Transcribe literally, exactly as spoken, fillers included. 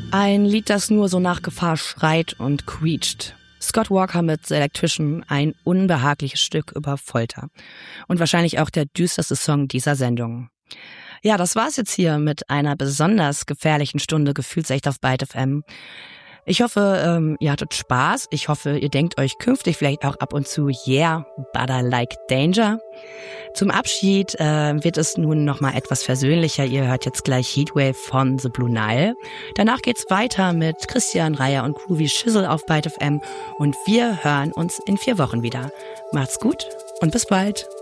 Ein Lied, das nur so nach Gefahr schreit und quietscht. Scott Walker mit The Electrician, ein unbehagliches Stück über Folter. Und wahrscheinlich auch der düsterste Song dieser Sendung. Ja, das war's jetzt hier mit einer besonders gefährlichen Stunde Gefühlsecht auf Byte F M. Ich hoffe, ähm, ihr hattet Spaß. Ich hoffe, ihr denkt euch künftig vielleicht auch ab und zu, yeah, but I like danger. Zum Abschied äh, wird es nun nochmal etwas versöhnlicher. Ihr hört jetzt gleich Heatwave von The Blue Nile. Danach geht's weiter mit Christian Reier und Groovy Schissel auf Byte F M. Und wir hören uns in vier Wochen wieder. Macht's gut und bis bald.